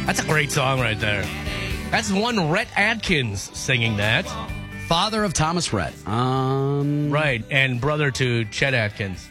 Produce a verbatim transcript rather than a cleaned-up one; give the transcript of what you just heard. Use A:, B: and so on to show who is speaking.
A: That's a great song right there. That's one Rhett Adkins singing that.
B: Father of Thomas Rhett. Um,
A: Right, and brother to Chet Atkins.